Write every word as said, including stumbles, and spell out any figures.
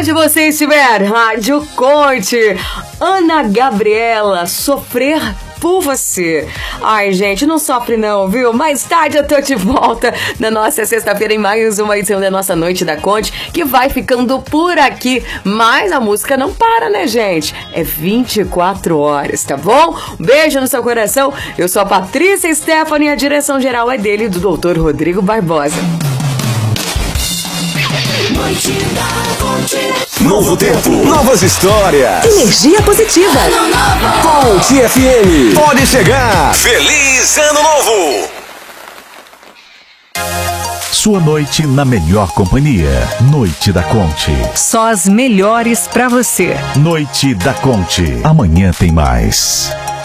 Onde você estiver, Rádio Conte. Ana Gabriela, Sofrer por Você. Ai, gente, não sofre não, viu? Mais tarde eu tô de volta na nossa sexta-feira em mais uma edição da nossa Noite da Conte, que vai ficando por aqui. Mas a música não para, né, gente? É vinte e quatro horas, tá bom? Um beijo no seu coração. Eu sou a Patrícia Stephanie e a direção geral é dele, do doutor Rodrigo Barbosa. Noite da Conte. Novo tempo, novas histórias. Energia positiva. Conte F M. Pode chegar. Feliz Ano Novo. Sua noite na melhor companhia. Noite da Conte. Só as melhores pra você. Noite da Conte. Amanhã tem mais.